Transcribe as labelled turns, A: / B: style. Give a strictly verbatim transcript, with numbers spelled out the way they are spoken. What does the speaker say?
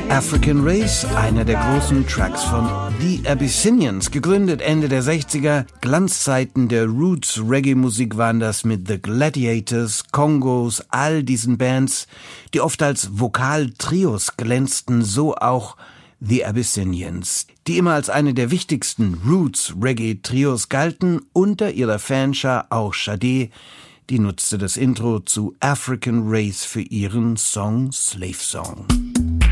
A: African Race, einer der großen Tracks von The Abyssinians, gegründet Ende der sechziger. Glanzzeiten der Roots-Reggae-Musik waren das mit The Gladiators, Kongos, all diesen Bands, die oft als Vokaltrios glänzten, so auch The Abyssinians, die immer als eine der wichtigsten Roots-Reggae-Trios galten, unter ihrer Fanschar auch Sade, die nutzte das Intro zu African Race für ihren Song Slave Song.